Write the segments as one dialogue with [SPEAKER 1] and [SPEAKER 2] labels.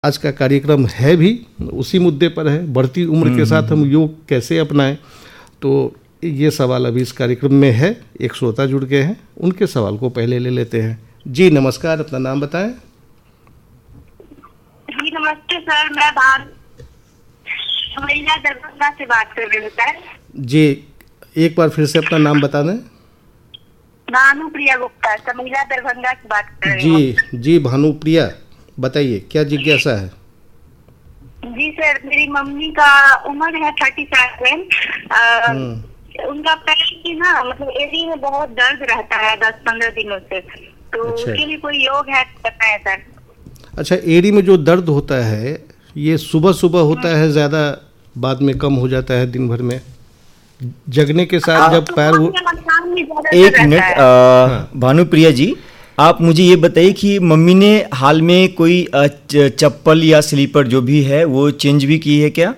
[SPEAKER 1] आज का कार्यक्रम है भी उसी मुद्दे पर है, बढ़ती उम्र के साथ हम योग कैसे अपनाएं। तो ये सवाल अभी इस कार्यक्रम में है। एक श्रोता जुड़ गए हैं, उनके सवाल को पहले ले लेते हैं। जी नमस्कार, अपना नाम बताएं।
[SPEAKER 2] जी नमस्ते सर, मैं महिला दरभंगा से बात कर रही हूँ सर।
[SPEAKER 1] जी एक बार फिर से अपना नाम बता दें।
[SPEAKER 2] भानुप्रिया गुप्ता, महिला दरभंगा से बात कर रही हूँ।
[SPEAKER 1] जी भानुप्रिया, बताइए क्या जिज्ञासा है।
[SPEAKER 2] जी सर, मेरी मम्मी का उम्र है 37। उनका पैर की ना मतलब एड़ी में बहुत दर्द रहता है 10-15 दिनों से, तो उसके लिए कोई योग है बताएं सर। अच्छा,
[SPEAKER 1] एड़ी में जो दर्द होता है ये सुबह सुबह होता है, ज्यादा बाद में कम हो जाता है दिन भर में जगने के साथ जब पैर
[SPEAKER 3] एक मिनट भानुप्रिया जी, आप मुझे ये बताइए कि मम्मी ने हाल में कोई चप्पल या स्लीपर जो भी है वो चेंज भी की है क्या?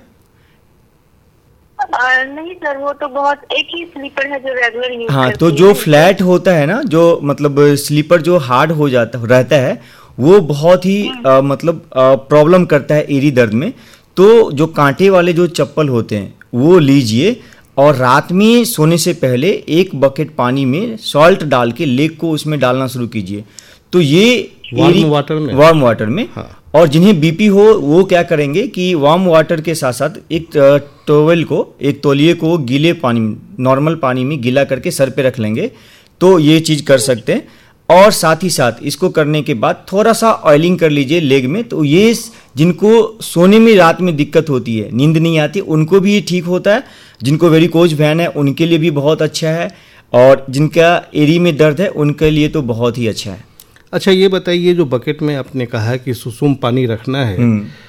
[SPEAKER 2] नहीं सर, वो तो बहुत एक ही स्लीपर है जो रेगुलर यूज करती है।
[SPEAKER 3] हाँ, तो जो फ्लैट होता है ना, जो मतलब स्लीपर जो हार्ड हो जाता रहता है वो बहुत ही मतलब प्रॉब्लम करता है एड़ी दर्द में। तो जो कांटे वाले जो चप्पल होते हैं वो लीजिए और रात में सोने से पहले 1 बकेट पानी में सॉल्ट डाल के लेग को उसमें डालना शुरू कीजिए। तो ये वार्म वाटर में हाँ। और जिन्हें बीपी हो वो क्या करेंगे कि वार्म वाटर के साथ साथ एक टॉवेल को, एक तौलिए को गीले पानी में, नॉर्मल पानी में गीला करके सर पे रख लेंगे। तो ये चीज़ कर सकते हैं। और साथ ही साथ इसको करने के बाद थोड़ा सा ऑयलिंग कर लीजिए लेग में। तो ये जिनको सोने में रात में दिक्कत होती है, नींद नहीं आती, उनको भी ये ठीक होता है। जिनको वेरिकोज वेन है उनके लिए भी बहुत अच्छा है, और जिनका एड़ी में दर्द है उनके लिए तो बहुत ही अच्छा है।
[SPEAKER 1] अच्छा, ये बताइए, जो बकेट में आपने कहा कि सुसुम पानी रखना है,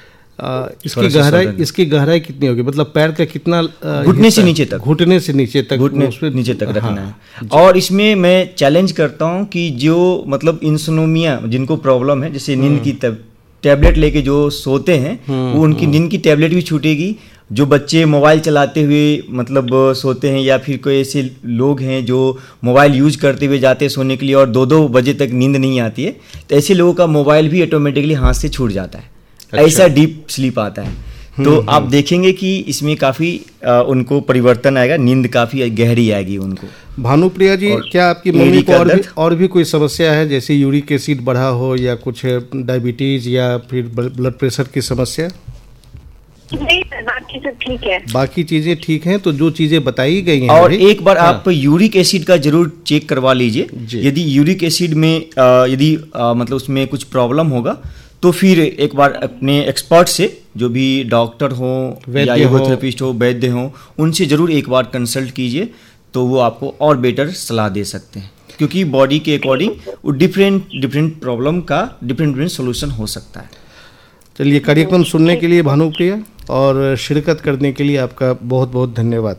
[SPEAKER 1] इसकी गहराई कितनी होगी? मतलब पैर का कितना?
[SPEAKER 3] घुटने से नीचे तक,
[SPEAKER 1] घुटने से नीचे तक,
[SPEAKER 3] नीचे तक रखना है। और इसमें मैं चैलेंज करता हूँ कि जो मतलब इंसोम्निया जिनको प्रॉब्लम है, जैसे नींद की टैबलेट लेके जो सोते हैं वो उनकी नींद की टैबलेट भी छूटेगी। जो बच्चे मोबाइल चलाते हुए मतलब सोते हैं, या फिर कोई ऐसे लोग हैं जो मोबाइल यूज करते हुए जाते हैं सोने के लिए और 2-2 बजे तक नींद नहीं आती है, तो ऐसे लोगों का मोबाइल भी ऑटोमेटिकली हाथ से छूट जाता है। अच्छा। ऐसा डीप स्लीप आता है। तो आप देखेंगे कि इसमें काफ़ी उनको परिवर्तन आएगा, नींद काफ़ी गहरी आएगी उनको।
[SPEAKER 1] भानुप्रिया जी, क्या आपकी मम्मी को और भी कोई समस्या है, जैसे यूरिक एसिड बढ़ा हो या कुछ डायबिटीज या फिर ब्लड प्रेशर की समस्या?
[SPEAKER 2] नहीं सर, बाकी सब ठीक है।
[SPEAKER 1] बाकी चीजें ठीक हैं। तो जो चीजें बताई गई हैं,
[SPEAKER 3] और एक बार आप यूरिक एसिड का जरूर चेक करवा लीजिए। यदि यूरिक एसिड में यदि मतलब उसमें कुछ प्रॉब्लम होगा तो फिर एक बार अपने एक्सपर्ट से, जो भी डॉक्टर हो या यूरोथेरेपिस्ट हो, वैद्य हो, उनसे जरूर एक बार कंसल्ट कीजिए। तो वो आपको और बेटर सलाह दे सकते हैं, क्योंकि बॉडी के अकॉर्डिंग डिफरेंट प्रॉब्लम का डिफरेंट सोल्यूशन हो सकता है।
[SPEAKER 1] चलिए, कार्यक्रम सुनने के लिए भानुप्रिया और शिरकत करने के लिए आपका बहुत बहुत धन्यवाद।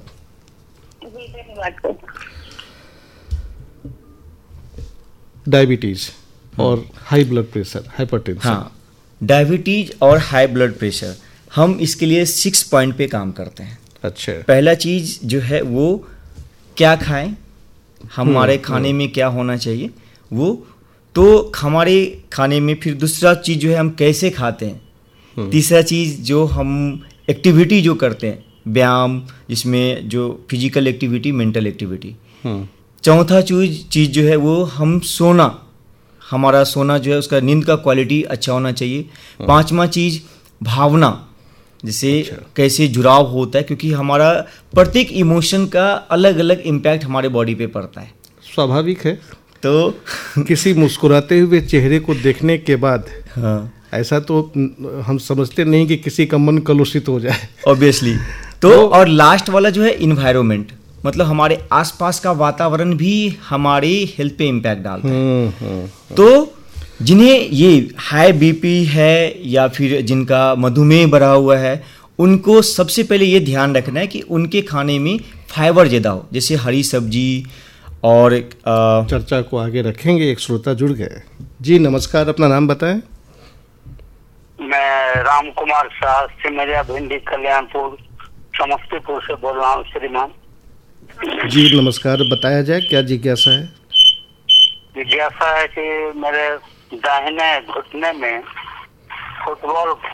[SPEAKER 1] डायबिटीज और हाई ब्लड प्रेशर, हाइपरटेंशन।
[SPEAKER 3] हाँ, डायबिटीज और हाई ब्लड प्रेशर हम इसके लिए 6 पॉइंट पे काम करते हैं।
[SPEAKER 1] अच्छा।
[SPEAKER 3] पहला चीज जो है वो क्या खाएं, हमारे खाने में क्या होना चाहिए वो, तो हमारे खाने में। फिर दूसरा चीज जो है हम कैसे खाते हैं। तीसरा चीज जो हम एक्टिविटी जो करते हैं, व्यायाम, जिसमें जो फिजिकल एक्टिविटी, मेंटल एक्टिविटी। चौथा चीज जो है वो हम सोना, हमारा सोना जो है उसका नींद का क्वालिटी अच्छा होना चाहिए। 5वां चीज भावना, जैसे कैसे जुड़ाव होता है, क्योंकि हमारा प्रत्येक इमोशन का अलग अलग इम्पैक्ट हमारे बॉडी पे पड़ता है।
[SPEAKER 1] स्वाभाविक है।
[SPEAKER 3] तो किसी
[SPEAKER 1] मुस्कुराते हुए चेहरे को देखने के बाद ऐसा तो हम समझते नहीं कि किसी का मन कलुषित हो जाए,
[SPEAKER 3] ऑब्वियसली। तो और लास्ट वाला जो है इन्वायरमेंट, मतलब हमारे आसपास का वातावरण भी हमारे हेल्थ पे इम्पैक्ट डालता है। तो जिन्हें ये हाई बीपी है या फिर जिनका मधुमेह बढ़ा हुआ है, उनको सबसे पहले ये ध्यान रखना है कि उनके खाने में फाइबर ज़्यादा हो, जैसे हरी सब्जी। और
[SPEAKER 1] चर्चा को आगे रखेंगे। एक श्रोता जुड़ गए। जी नमस्कार, अपना नाम बताएं।
[SPEAKER 4] मैं राम कुमार शाह, सिमरिया भिंडी, कल्याणपुर, समस्तीपुर से बोल रहा हूँ श्रीमान।
[SPEAKER 1] जी नमस्कार, बताया जाए क्या जिज्ञासा है?
[SPEAKER 4] जिज्ञासा है कि मेरे दाहिने घुटने में फुटबॉल